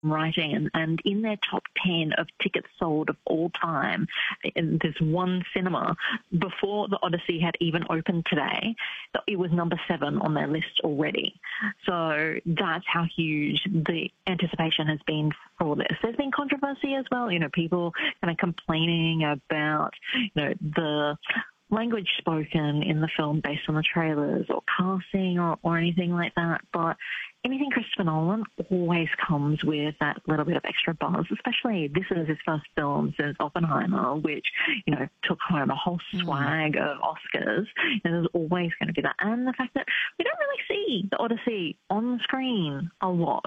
writing, and in their top 10 of tickets sold of all time in this one cinema, before The Odyssey had even opened today, it was number 7 on their list already. So that's how huge the anticipation has been for this. There's been controversy as well, people kind of complaining about, the language spoken in the film based on the trailers or casting or anything like that. But anything Christopher Nolan always comes with that little bit of extra buzz, especially this is his first film since Oppenheimer, which, took home a whole swag of Oscars. And there's always going to be that. And the fact that we don't really see The Odyssey on screen a lot.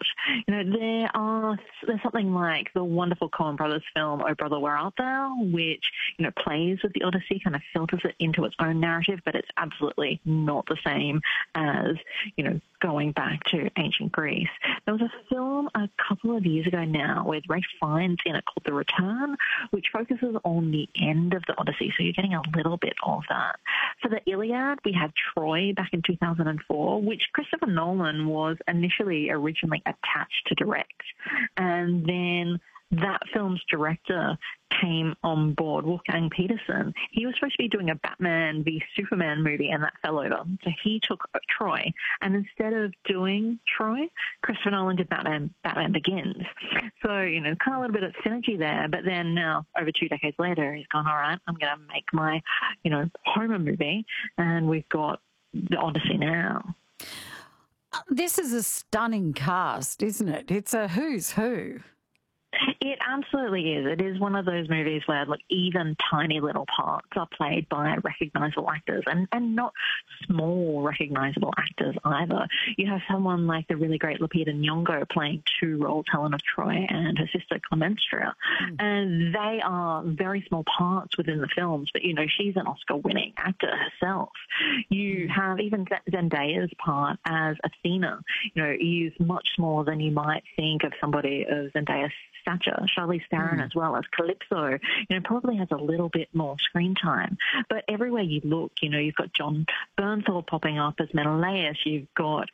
There's something like the wonderful Coen Brothers film, Oh Brother, Where Art Thou, which, plays with The Odyssey, kind of filters it into its own narrative, but it's absolutely not the same as, going back to ancient Greece. There was a film a couple of years ago now with Ralph Fiennes in it called The Return, which focuses on the end of the Odyssey, so you're getting a little bit of that. For the Iliad, we had Troy back in 2004, which Christopher Nolan was originally attached to direct. And then that film's director came on board, Wolfgang Peterson. He was supposed to be doing a Batman v Superman movie, and that fell over. So he took Troy, and instead of doing Troy, Christopher Nolan did Batman Begins. So, kind of a little bit of synergy there. But then now, over 2 decades later, he's gone, all right, I'm going to make my, Homer movie, and we've got The Odyssey now. This is a stunning cast, isn't it? It's a who's who. It absolutely is. It is one of those movies where, even tiny little parts are played by recognisable actors, and not small recognisable actors either. You have someone like the really great Lupita Nyong'o playing 2 roles, Helen of Troy and her sister Clemenstra, and they are very small parts within the films, but, she's an Oscar-winning actor herself. You have even Zendaya's part as Athena, is much smaller than you might think of somebody of Zendaya's stature. Charlize Theron as well as Calypso, probably has a little bit more screen time. But everywhere you look, you've got John Bernthal popping up as Menelaus. You've got,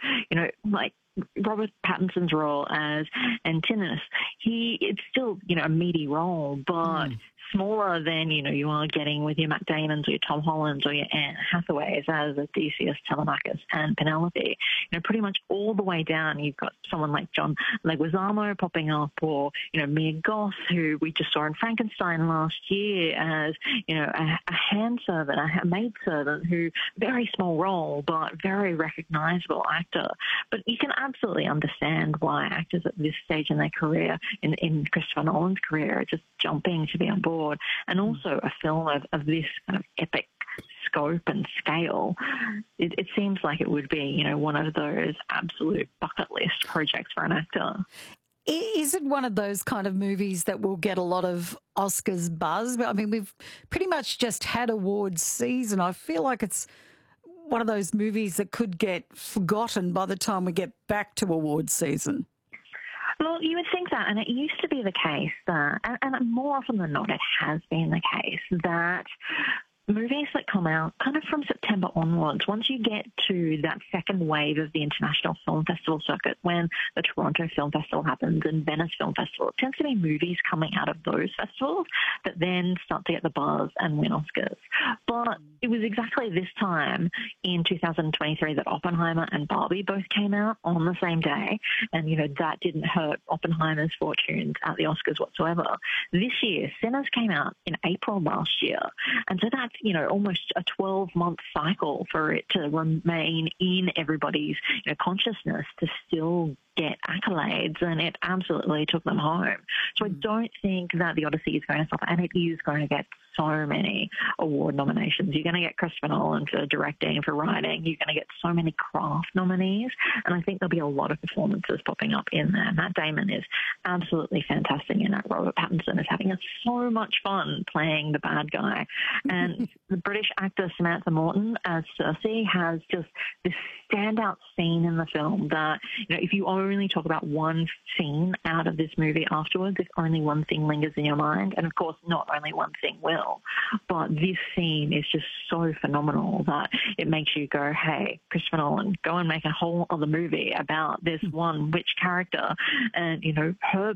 Robert Pattinson's role as Antinous. It's still, a meaty role, but smaller than, you are getting with your Matt Damons or your Tom Hollands or your Anne Hathaways as Odysseus, Telemachus, and Penelope. Pretty much all the way down, you've got someone like John Leguizamo popping up, or, Mia Goth, who we just saw in Frankenstein last year as, a hand servant, a maid servant, who, very small role, but very recognizable actor. But you can absolutely understand why actors at this stage in their career, in Christopher Nolan's career, are just jumping to be on board. And also a film of this kind of epic scope and scale, it seems like it would be, one of those absolute bucket list projects for an actor. Is it one of those kind of movies that will get a lot of Oscars buzz? I mean, we've pretty much just had awards season. I feel like it's one of those movies that could get forgotten by the time we get back to awards season. Well, you would think that, and it used to be the case that, and more often than not, it has been the case that movies that come out kind of from September onwards, once you get to that second wave of the International Film Festival circuit, when the Toronto Film Festival happens and Venice Film Festival, it tends to be movies coming out of those festivals that then start to get the buzz and win Oscars. But it was exactly this time in 2023 that Oppenheimer and Barbie both came out on the same day. And, that didn't hurt Oppenheimer's fortunes at the Oscars whatsoever. This year, Sinners came out in April last year. And so that's, almost a 12-month cycle for it to remain in everybody's consciousness to still get accolades, and it absolutely took them home. So I don't think that The Odyssey is going to stop, and it is going to get so many award nominations. You're going to get Christopher Nolan for directing, for writing. You're going to get so many craft nominees, and I think there'll be a lot of performances popping up in there. Matt Damon is absolutely fantastic in it. Robert Pattinson is having so much fun playing the bad guy. And the British actor Samantha Morton as Cersei has just this standout scene in the film that, if you only talk about one scene out of this movie afterwards, if only one thing lingers in your mind, and of course not only one thing will, but this scene is just so phenomenal that it makes you go, hey, Christopher Nolan, go and make a whole other movie about this one witch character. And, her